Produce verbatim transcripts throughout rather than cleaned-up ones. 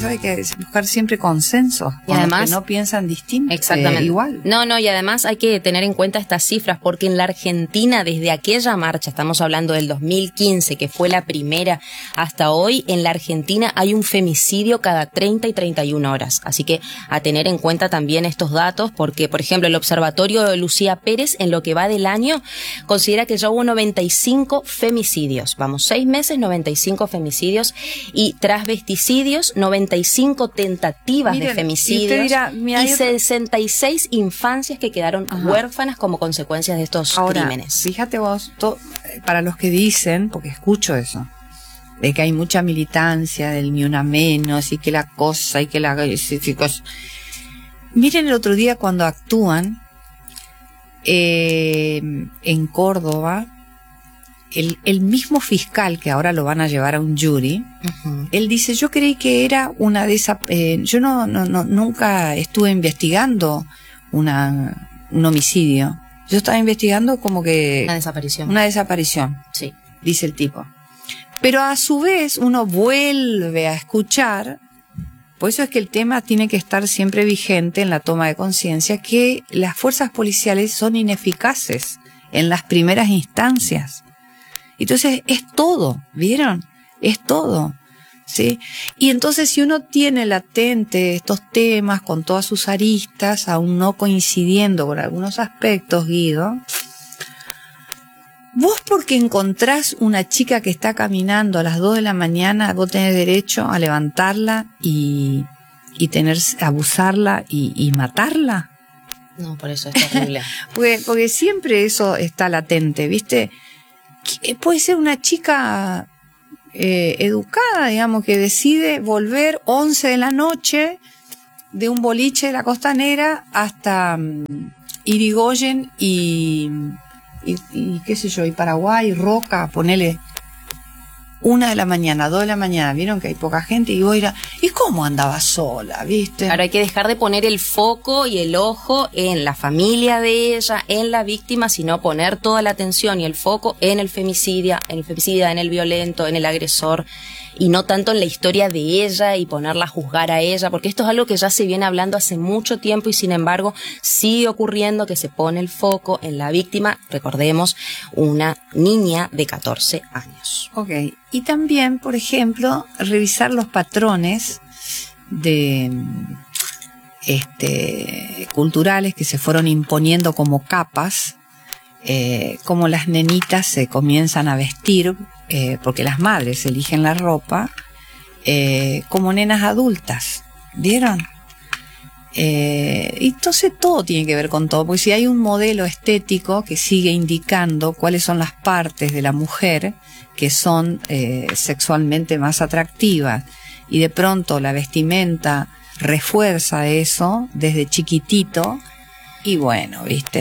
eso hay que buscar siempre consensos. Y además, que no piensan distinto. Exactamente. Eh, igual. No, no, y además hay que tener en cuenta estas cifras, porque en la Argentina, desde aquella marcha, estamos hablando del dos mil quince, que fue la primera, hasta hoy, en la Argentina hay un femicidio cada treinta y treinta y una horas. Así que a tener en cuenta también estos datos, porque, por ejemplo, el Observatorio de Lucía Pérez, en lo que va del año, considera que ya hubo noventa y cinco femicidios. Vamos, seis meses, noventa y cinco femicidios, y transvesticidios, noventa y cinco tentativas Miren, de femicidios, y, dirá, y sesenta y seis infancias que quedaron Ajá. huérfanas como consecuencia de estos Ahora, crímenes. Fíjate vos, to, para los que dicen, porque escucho eso, de que hay mucha militancia del ni una menos y que la cosa y que la... Miren el otro día cuando actúan eh, en Córdoba, el, el mismo fiscal que ahora lo van a llevar a un jury, uh-huh. él dice, yo creí que era una de esas... Eh, yo no, no, no nunca estuve investigando una, un homicidio. Yo estaba investigando como que... Una desaparición. Una desaparición, sí, dice el tipo. Pero a su vez uno vuelve a escuchar, por eso es que el tema tiene que estar siempre vigente en la toma de conciencia, que las fuerzas policiales son ineficaces en las primeras instancias. Entonces es todo, ¿vieron? Es todo, ¿sí? Y entonces si uno tiene latente estos temas con todas sus aristas, aún no coincidiendo con algunos aspectos, Guido, vos porque encontrás una chica que está caminando a las dos de la mañana, vos tenés derecho a levantarla y, y tener, abusarla y, y matarla. No, por eso es terrible. porque, porque siempre eso está latente, ¿viste? Puede ser una chica eh, educada, digamos, que decide volver once de la noche de un boliche de la Costanera hasta um, Irigoyen y, y, y qué sé yo, y Paraguay, Roca, ponele una de la mañana, dos de la mañana, vieron que hay poca gente y vos irás, ¿y cómo andaba sola, viste? Ahora hay que dejar de poner el foco y el ojo en la familia de ella, en la víctima, sino poner toda la atención y el foco en el femicidio, en el femicida, en el violento, en el agresor, y no tanto en la historia de ella y ponerla a juzgar a ella, porque esto es algo que ya se viene hablando hace mucho tiempo y sin embargo sigue ocurriendo que se pone el foco en la víctima, recordemos, una niña de catorce años. Ok, y también, por ejemplo, revisar los patrones de este culturales que se fueron imponiendo como capas, eh, como las nenitas se comienzan a vestir, eh, porque las madres eligen la ropa, eh, como nenas adultas, ¿vieron? Eh, entonces todo tiene que ver con todo, porque si hay un modelo estético que sigue indicando cuáles son las partes de la mujer que son eh, sexualmente más atractivas, y de pronto la vestimenta refuerza eso desde chiquitito, y bueno, viste,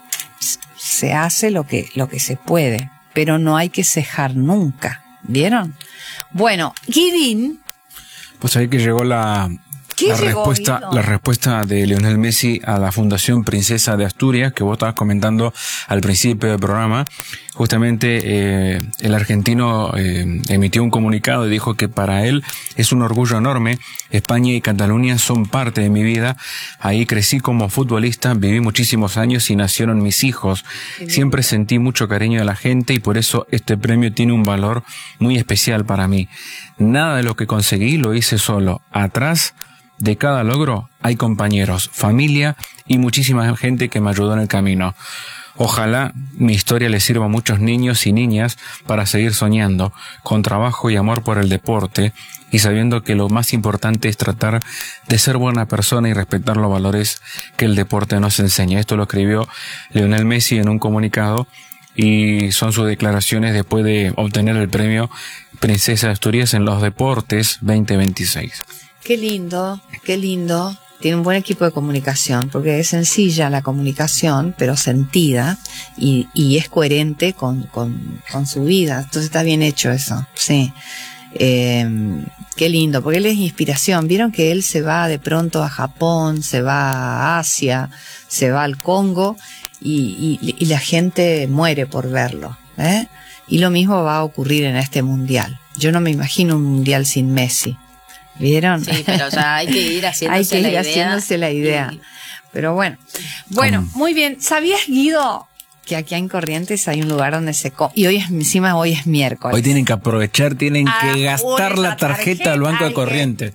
se hace lo que, lo que se puede, pero no hay que cejar nunca, ¿vieron? Bueno, Guidín. Pues ahí que llegó la... La respuesta, la respuesta de Lionel Messi a la Fundación Princesa de Asturias, que vos estabas comentando al principio del programa. Justamente eh, el argentino eh, emitió un comunicado y dijo que para él es un orgullo enorme. España y Cataluña son parte de mi vida. Ahí crecí como futbolista, viví muchísimos años y nacieron mis hijos. Siempre sentí mucho cariño de la gente y por eso este premio tiene un valor muy especial para mí. Nada de lo que conseguí lo hice solo. Atrás de cada logro hay compañeros, familia y muchísima gente que me ayudó en el camino. Ojalá mi historia le sirva a muchos niños y niñas para seguir soñando, con trabajo y amor por el deporte, y sabiendo que lo más importante es tratar de ser buena persona y respetar los valores que el deporte nos enseña. Esto lo escribió Lionel Messi en un comunicado, y son sus declaraciones después de obtener el premio Princesa de Asturias en los deportes veinte veintiséis. Qué lindo, qué lindo. Tiene un buen equipo de comunicación, porque es sencilla la comunicación, pero sentida, y, y es coherente con, con, con su vida. Entonces está bien hecho eso, sí. Eh, qué lindo, porque él es inspiración. Vieron que él se va de pronto a Japón, se va a Asia, se va al Congo, y, y, y la gente muere por verlo, ¿eh? Y lo mismo va a ocurrir en este mundial. Yo no me imagino un mundial sin Messi. ¿Vieron? Sí, pero ya hay que ir haciéndose hay que ir la idea. haciéndose la idea. Y... Pero bueno, bueno, ¿Cómo? Muy bien. ¿Sabías, Guido, que aquí en Corrientes hay un lugar donde se come? Y hoy es, encima hoy es miércoles. Hoy tienen que aprovechar, tienen ah, que gastar la tarjeta, tarjeta del Banco de Corrientes.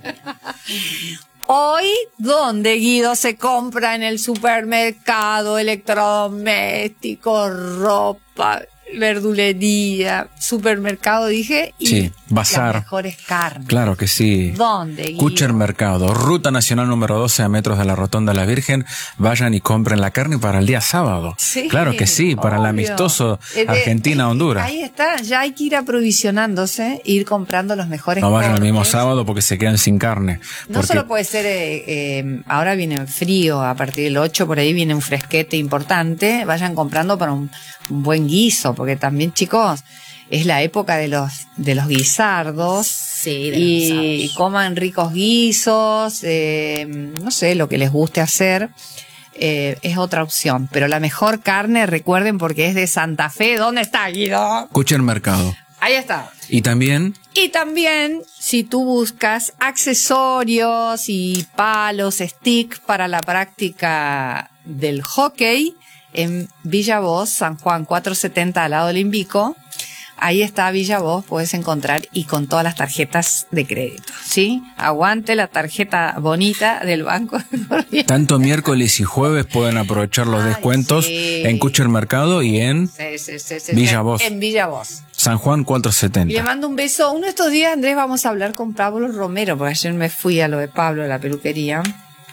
Hoy, ¿dónde, Guido, se compra en el supermercado? Electrodomésticos, ropa, verdulería, supermercado, dije, y sí, bazar. Las mejores carnes. Claro que sí. ¿Dónde, Guido? Kucher Mercado, Ruta Nacional número doce, a metros de la Rotonda de la Virgen. Vayan y compren la carne para el día sábado. Sí, claro que sí, para obvio. El amistoso Argentina-Honduras. Ahí está, ya hay que ir aprovisionándose, ir comprando los mejores. No vayan cortes. El mismo sábado porque se quedan sin carne. No porque... solo puede ser, eh, eh, ahora viene frío, a partir del ocho por ahí viene un fresquete importante. Vayan comprando para un, un buen guiso, porque también, chicos, es la época de los de los guisardos. Sí, de y, los y coman ricos guisos, eh, no sé, lo que les guste hacer. Eh, es otra opción, pero la mejor carne, recuerden, porque es de Santa Fe. ¿Dónde está, Guido? Kucher Mercado. Ahí está. Y también... Y también, si tú buscas accesorios y palos, stick para la práctica del hockey, en Villa Voz, San Juan cuatrocientos setenta, al lado del Invico, ahí está Villa Voz, puedes encontrar, y con todas las tarjetas de crédito, ¿sí? Aguante la tarjeta bonita del Banco de Corrientes. Tanto miércoles y jueves pueden aprovechar los Ay, descuentos sí. en Kucher Mercado y en sí, sí, sí, sí, Villa Voz. En Villa Voz. San Juan cuatrocientos setenta. Y le mando un beso. Uno de estos días, Andrés, vamos a hablar con Pablo Romero, porque ayer me fui a lo de Pablo, a la peluquería.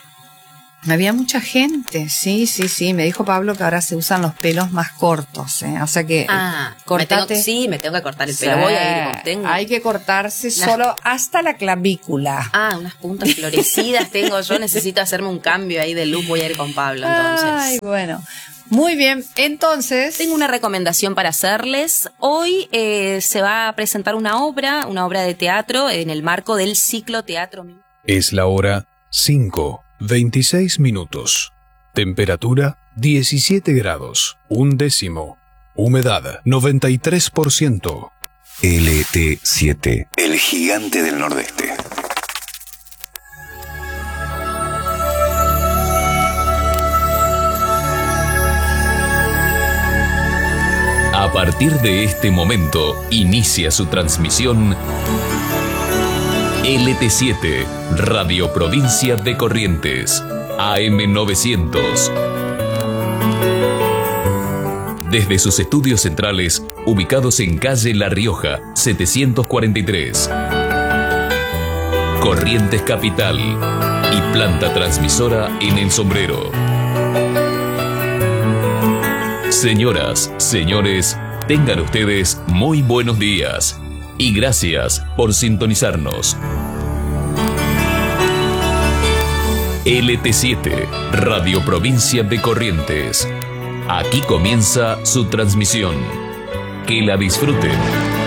Había mucha gente, sí, sí, sí. Me dijo Pablo que ahora se usan los pelos más cortos, ¿eh? O sea que ah, cortate. Me tengo, sí, me tengo que cortar el pelo. Sí, voy a ir, tengo. Hay que cortarse Las... solo hasta la clavícula. Ah, unas puntas florecidas tengo yo. Necesito hacerme un cambio ahí de look. Voy a ir con Pablo, entonces. Ay, bueno. Muy bien, entonces... Tengo una recomendación para hacerles. Hoy eh, se va a presentar una obra, una obra de teatro en el marco del ciclo Teatro. Es la hora cinco, veintiséis minutos. Temperatura diecisiete grados, un décimo. Humedad noventa y tres por ciento. L T siete, el gigante del Nordeste. A partir de este momento, inicia su transmisión L T siete, Radio Provincia de Corrientes, A M novecientos. Desde sus estudios centrales, ubicados en calle La Rioja, setecientos cuarenta y tres. Corrientes Capital y planta transmisora en El Sombrero. Señoras, señores, tengan ustedes muy buenos días y gracias por sintonizarnos. L T siete, Radio Provincia de Corrientes. Aquí comienza su transmisión. Que la disfruten.